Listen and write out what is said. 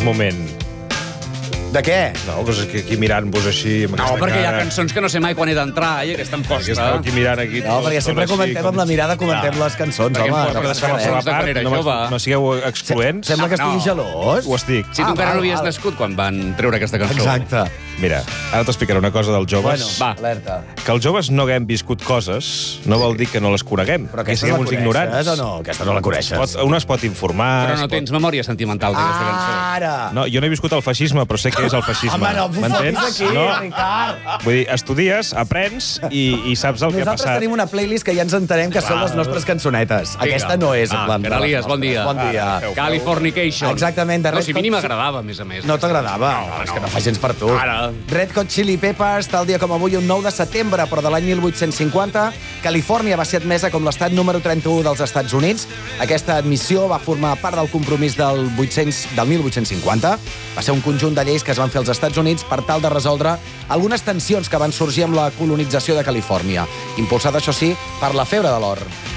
moment. De què? No, doncs aquí mirant-vos així... No, perquè hi ha cançons que no sé mai quan he d'entrar i aquesta em costa. Esteu aquí mirant aquí... No, perquè sempre comentem amb la mirada, comentem les cançons, Perquè home. em porta cançons de quan era jove. No sigueu excloents. Sembla que estigui gelós. Ho estic. Si tu encara no havies nascut quan van treure aquesta cançó. Exacte. Mira, ara t'explicaré una cosa dels joves. Bueno, Va. alerta. Que els joves no haguem viscut coses no vol dir que no les coneguem. Però que aquesta siguem la uns coneixes ignorants. o no? Aquesta no la coneixes. Un es pot informar... Però no tens memòria sentimental d'aquesta cançó. Ara! No, jo no he viscut el feixisme, però sé què és el feixisme. Home, no, m'entens? aquí, Ricard. Vull dir, estudies, aprens i saps el que ha Nosaltres passat. tenim una playlist que ja ens entenem que són les nostres cançonetes. Aquesta no és, en plan... Caralies, bon dia. Bon dia. Californication. Exactament, de No, Red si a mi ni Hot- m'agradava, a més a més. No t'agradava? No, és que no fa gens per tu. Ara. Red Hot Chili Peppers, tal dia com avui, un 9 de setembre, però de l'any 1850, Califòrnia va ser admesa com l'estat número 31 dels Estats Units. Aquesta admissió va formar part del compromís del 1850. Va ser un conjunt de lleis que es van fer als Estats Units per tal de resoldre algunes tensions que van sorgir amb la colonització de Califòrnia, impulsada, això sí, per la febre de l'or.